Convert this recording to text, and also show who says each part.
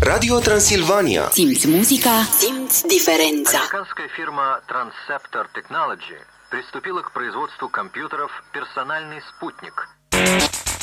Speaker 1: Radio Transilvania.
Speaker 2: Simți muzica, simți diferенța.
Speaker 3: Американская фирма Transceptor Technology приступила к производству компьютеров «Персональный спутник».